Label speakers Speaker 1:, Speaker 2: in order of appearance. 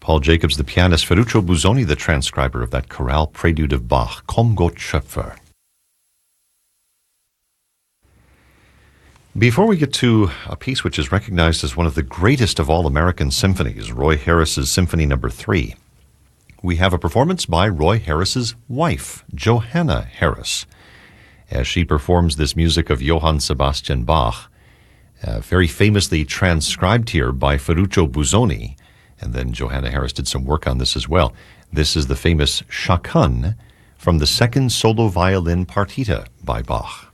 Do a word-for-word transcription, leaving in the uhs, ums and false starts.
Speaker 1: Paul Jacobs, the pianist, Ferruccio Busoni, the transcriber of that chorale prelude of Bach, Komm Gott Schöpfer. Before we get to a piece which is recognized as one of the greatest of all American symphonies, Roy Harris's Symphony Number Three, we have a performance by Roy Harris's wife, Johanna Harris, as she performs this music of Johann Sebastian Bach, uh, very famously transcribed here by Ferruccio Busoni, and then Johanna Harris did some work on this as well. This is the famous Chaconne from the second solo violin partita by Bach.